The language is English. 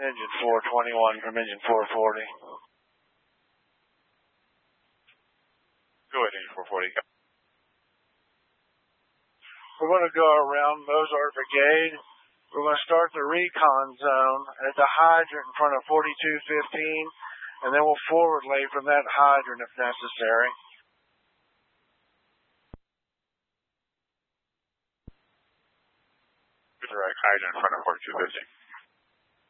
Engine 421 from engine 440. Go ahead, engine 440. We're going to go around Mozart Brigade. We're going to start the recon zone at the hydrant in front of 4215, and then we'll forward lay from that hydrant if necessary. Direct hydrant in front of 4215.